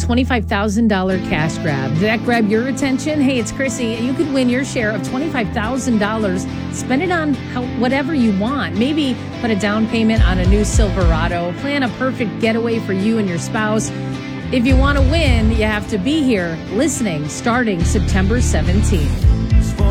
$25,000 cash grab. Did that grab your attention? Hey, it's Chrissy. You could win your share of $25,000. Spend it on whatever you want. Maybe put a down payment on a new Silverado. Plan a perfect getaway for you and your spouse. If you want to win, you have to be here listening starting September 17th.